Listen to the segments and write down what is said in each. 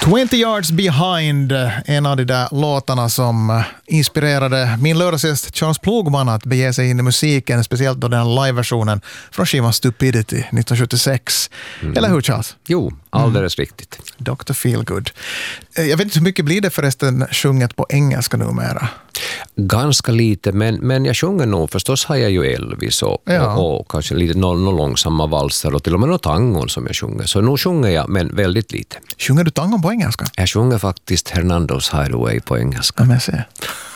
20 Yards Behind, en av de där låtarna som inspirerade min lördagsgäst Charles Plogman att bege sig in i musiken, speciellt då den live-versionen från skivan Stupidity 1976. Eller hur, Charles? Jo, alldeles riktigt. Dr. Feelgood. Jag vet inte hur mycket blir det förresten sjunget på engelska numera? Ganska lite, men jag sjunger nog. Förstås har jag ju Elvis och kanske lite någon långsamma valser och till och med något tangon som jag sjunger. Så nu sjunger jag, men väldigt lite. Sjunger du tangon på engelska? Jag sjunger faktiskt Hernandos Hideaway på engelska. Ja, men se.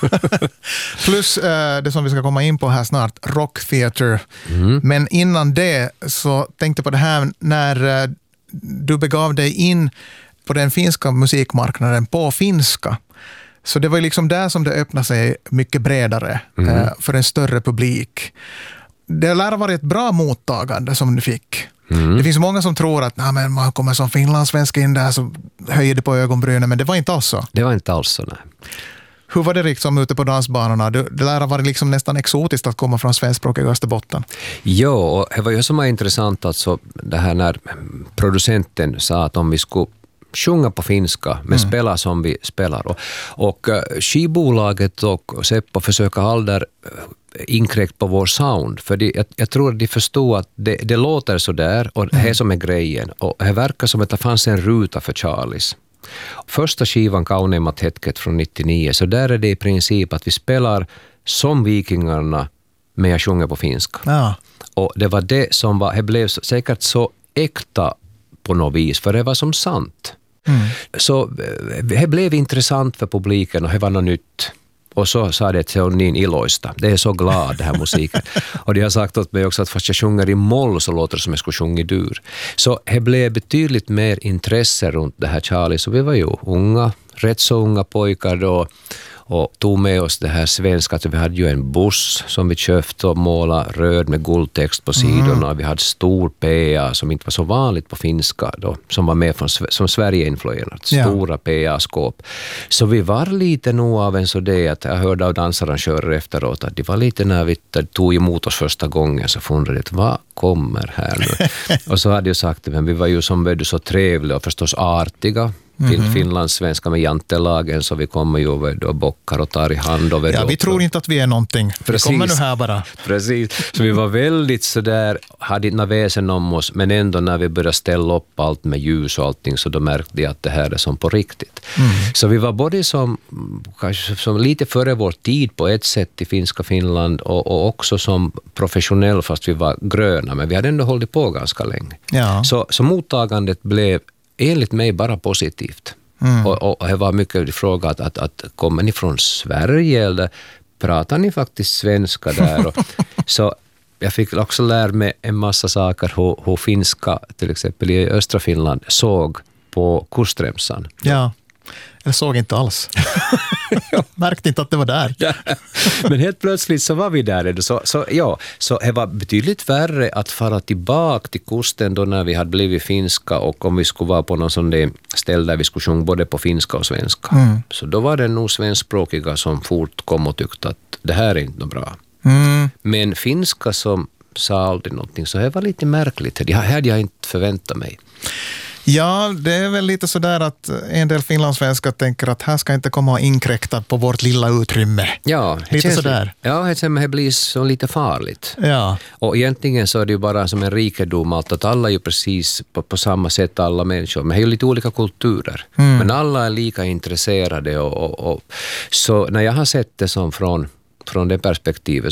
Plus det som vi ska komma in på här snart, Rock Theater. Men innan det så tänkte jag på det här när du begav dig in på den finska musikmarknaden på finska. Så det var liksom där som det öppnade sig mycket bredare för en större publik. Det lär ha varit ett bra mottagande som du fick. Det finns många som tror att men man kommer som finlandssvensk in där så höjer det på ögonbrynen, men det var inte alls så. Det var inte alls så, nej. Hur var det liksom ute på dansbanorna? Det lär ha varit liksom nästan exotiskt att komma från svenskspråkiga Österbotten. Ja, och det var ju som var intressant alltså det här när producenten sa att om vi skulle sjunga på finska men spela som vi spelar. Och skivbolaget och Seppo försöker aldrig inkräkt på vår sound. För jag tror att de förstår att det låter så där och det är som är grejen. Och det verkar som att det fanns en ruta för Charlies. Första skivan Kauneimmat hetket från 99, så där är det i princip att vi spelar som vikingarna men jag sjunger på finska. Ja. Och det var det som var, det blev säkert så äkta på något vis, för det var som sant. Så det blev intressant för publiken och det var något nytt. Och så sa det till niin iloista. Det är så glad det här musiken. Och de har sagt åt mig också att fast jag sjunger i moll så låter det som jag skulle sjunga i dur. Så det blev betydligt mer intresse runt det här Charlie. Så vi var ju unga, rätt så unga pojkar då. Och tog med oss det här svenska, att vi hade ju en buss som vi köpte och målade röd med guldtext på sidorna. Vi hade stor PA som inte var så vanligt på finska då, som var med som Sverige-influerat. Stora PA-skåp. Så vi var lite nog av en så det att jag hörde av dansarrangörer efteråt att det var lite när vi tog emot oss första gången så funderade jag, vad kommer här nu? Och så hade jag sagt, men vi var ju som så trevliga och förstås artiga. Finlandssvenska med jantelagen, så vi kommer ju då bockar och tar i hand. Och vi tror inte att vi är någonting. Precis. Vi kommer nu här bara. Precis, så vi var väldigt sådär, hade inte väsen om oss, men ändå när vi började ställa upp allt med ljus och allting så då märkte jag att det här är som på riktigt. Så vi var både som, kanske som lite före vår tid på ett sätt i finska Finland och också som professionell fast vi var gröna, men vi hade ändå hållit på ganska länge. Ja. Så mottagandet blev enligt mig bara positivt. Och det var mycket fråga att kommer ni från Sverige eller pratar ni faktiskt svenska där? Så jag fick också lära mig en massa saker hur finska till exempel i östra Finland såg på kustremsan. Ja. Jag såg inte alls. Jag märkte inte att det var där. Ja. Men helt plötsligt så var vi där. Så det var betydligt värre att fara tillbaka till kusten då när vi hade blivit finska och om vi skulle vara på någon sån där ställe där vi skulle sjunga både på finska och svenska. Så då var det nog svenskspråkiga som fort kom och tyckte att det här är inte något bra. Men finska som sa aldrig någonting, så det var lite märkligt. Det hade jag inte förväntat mig. Ja, det är väl lite sådär att en del finlandssvenskar tänker att här ska inte komma inkräkta på vårt lilla utrymme. Ja, lite sådär. Ja, det blir så lite farligt. Ja. Och egentligen så är det ju bara som en rikedom att alla är ju precis på samma sätt alla människor. Men det är ju lite olika kulturer. Men alla är lika intresserade och så när jag har sett det som från det perspektivet